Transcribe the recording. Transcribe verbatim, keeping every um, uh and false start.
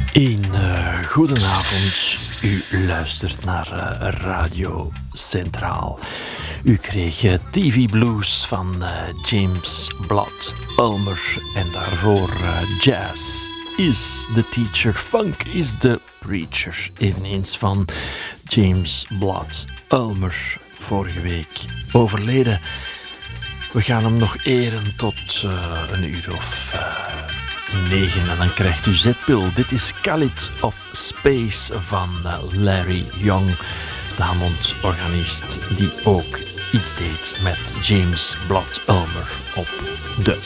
Een uh, goedenavond, u luistert naar uh, Radio Centraal. U kreeg uh, T V Blues van uh, James Blood Ulmer en daarvoor uh, Jazz is the Teacher, Funk is the Preacher, eveneens van James Blood Ulmer, vorige week overleden. We gaan hem nog eren tot uh, een uur of uh, negen en dan krijgt u zetpil. Dit is Khalid of Space van uh, Larry Young, de Hammond-organist die ook iets deed met James Blood Ulmer op de